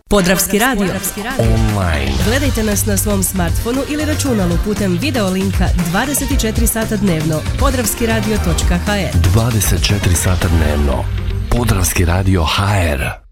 Podravski radio. Online. Gledajte nas na svom smartfonu ili računalu putem video linka 24 sata dnevno. Podravskiradio.hr 24 sata dnevno. Podravski radio HR.